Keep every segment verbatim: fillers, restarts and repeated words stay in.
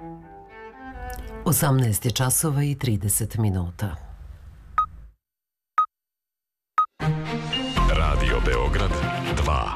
osamnaest je časova i trideset minuta. Radio Beograd dva.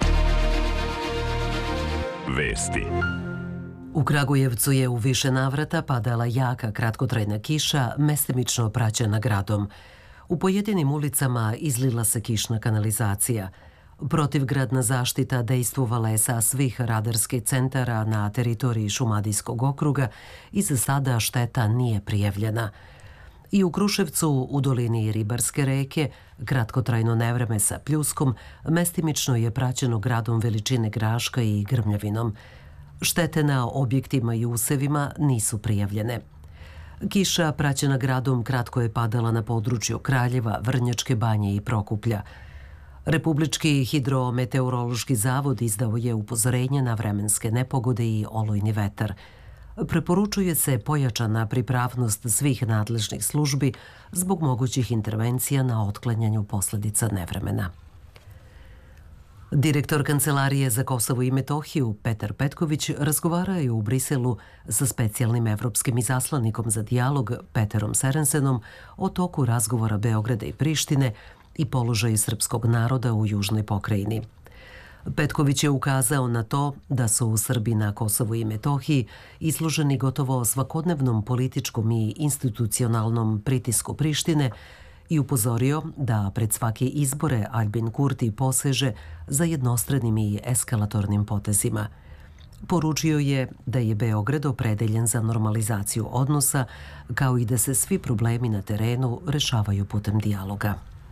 Vesti. U Kragujevcu je u više navrata padala jaka kratkotrajna kiša, mestimično praćena gradom. U pojedinim ulicama izlila se kišna kanalizacija. Protivgradna zaštita dejstvovala je sa svih radarskih centara na teritoriji Šumadijskog okruga i za sada šteta nije prijavljena. I u Kruševcu, u dolini Ribarske reke, kratkotrajno nevreme sa pljuskom mestimično je praćeno gradom veličine graška i grmljavinom. Štete na objektima i usevima nisu prijavljene. Kiša praćena gradom kratko je padala na području Kraljeva, Vrnjačke Banje i Prokuplja. Republički hidrometeorološki zavod izdao je upozorenje na vremenske nepogode i olujni vetar. Preporučuje se pojačana pripravnost svih nadležnih službi zbog mogućih intervencija na otklanjanju posledica nevremena. Direktor Kancelarije za Kosovo i Metohiju Petar Petković razgovarao je u Briselu sa specijalnim evropskim izaslanikom za dijalog Peterom Serensenom o toku razgovora Beograda i Prištine i položaju srpskog naroda u južnoj pokrajini. Petković je ukazao na to da su u Srbiji na Kosovu i Metohiji izloženi gotovo svakodnevnom političkom i institucionalnom pritisku Prištine i upozorio da pred svake izbore Albin Kurti poseže za jednostranim i eskalatornim potezima. Poručio je da je Beograd opredeljen za normalizaciju odnosa, kao i da se svi problemi na terenu rešavaju putem dijaloga.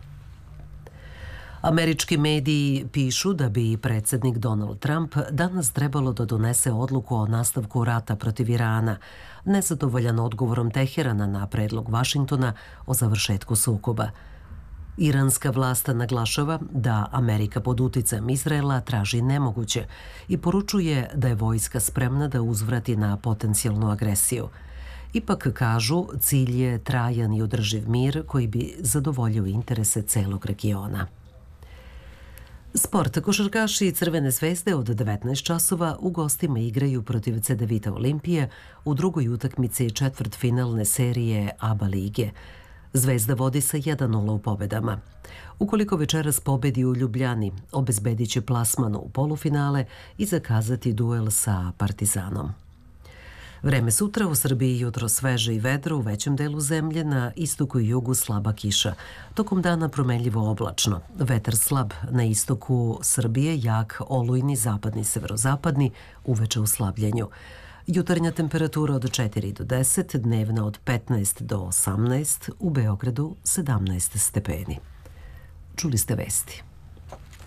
Američki mediji pišu da bi predsjednik Donald Trump danas trebalo da donese odluku o nastavku rata protiv Irana, nezadovoljan odgovorom Teherana na predlog Vašingtona o završetku sukoba. Iranska vlast naglašava da Amerika pod uticajem Izraela traži nemoguće i poručuje da je vojska spremna da uzvrati na potencijalnu agresiju. Ipak kažu, cilj je trajan i održiv mir koji bi zadovoljio interese celog regiona. Sport. Košarkaši Crvene zvezde od devetnaest časova u gostima igraju protiv Cedevita Olimpije u drugoj utakmici četvrtfinalne serije A B A lige. Zvezda vodi sa jedan nula u pobedama. Ukoliko večeras pobedi u Ljubljani, obezbedit će plasman u polufinale i zakazati duel sa Partizanom. Vreme sutra u Srbiji jutro sveže i vedro, u većem delu zemlje, na istoku i jugu slaba kiša. Tokom dana promenljivo oblačno. Vetar slab na istoku Srbije, jak olujni zapadni severozapadni, uveče u slabljenju. Jutarnja temperatura od četiri do deset, dnevna od petnaest do osamnaest, u Beogradu sedamnaest stepeni. Čuli ste vesti.